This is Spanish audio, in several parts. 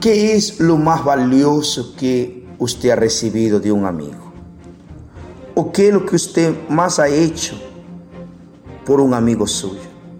¿Qué es lo más valioso que usted ha recibido de un amigo? ¿O qué es lo que usted más ha hecho por un amigo suyo?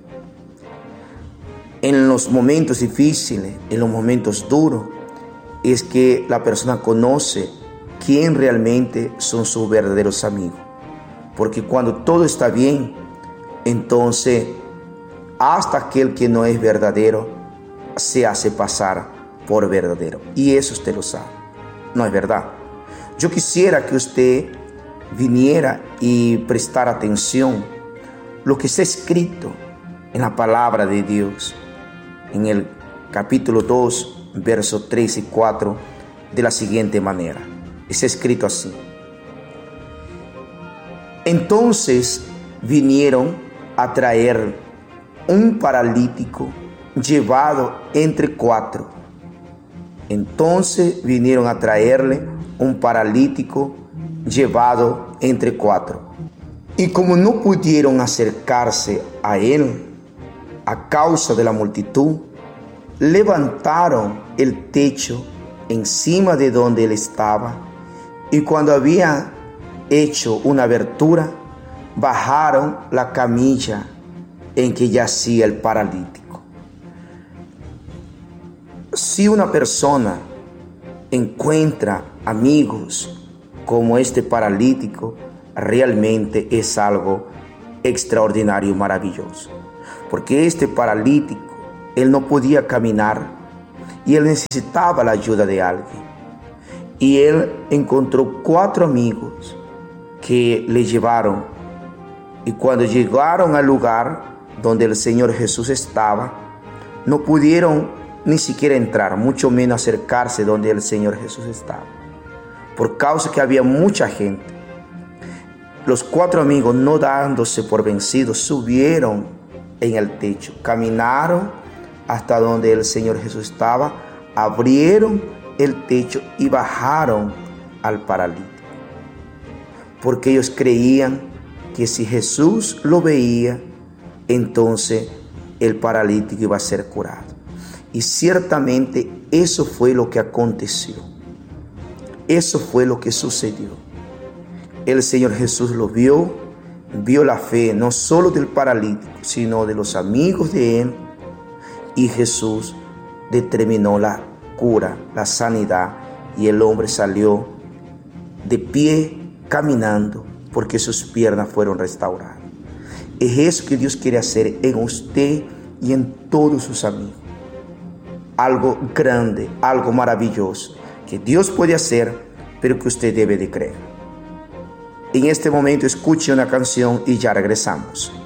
En los momentos difíciles, en los momentos duros, es que la persona conoce quién realmente son sus verdaderos amigos. Porque cuando todo está bien, entonces hasta aquel que no es verdadero se hace pasar por verdadero. Y eso usted lo sabe. No es verdad. Yo quisiera que usted viniera y prestara atención lo que está escrito en la palabra de Dios, en el capítulo 2, versos 3 y 4, de la siguiente manera. Está escrito así: entonces vinieron a traer un paralítico llevado entre cuatro. Entonces vinieron a traerle un paralítico llevado entre cuatro. Y como no pudieron acercarse a él a causa de la multitud, levantaron el techo encima de donde él estaba, y cuando había hecho una abertura, bajaron la camilla en que yacía el paralítico. Si una persona encuentra amigos como este paralítico, realmente es algo extraordinario y maravilloso. Porque este paralítico, él no podía caminar y él necesitaba la ayuda de alguien. Y él encontró 4 amigos que le llevaron. Y cuando llegaron al lugar donde el Señor Jesús estaba, no pudieron ni siquiera entrar, mucho menos acercarse donde el Señor Jesús estaba, por causa que había mucha gente. Los 4 amigos, no dándose por vencidos, subieron en el techo, caminaron hasta donde el Señor Jesús estaba, abrieron el techo y bajaron al paralítico, porque ellos creían que si Jesús lo veía, entonces el paralítico iba a ser curado. Y ciertamente eso fue lo que aconteció. Eso fue lo que sucedió. El Señor Jesús lo vio la fe no solo del paralítico, sino de los amigos de él, y Jesús determinó la cura, la sanidad, y el hombre salió de pie caminando porque sus piernas fueron restauradas. Es eso que Dios quiere hacer en usted y en todos sus amigos. Algo grande, algo maravilloso que Dios puede hacer, pero que usted debe de creer. En este momento escuche una canción y ya regresamos.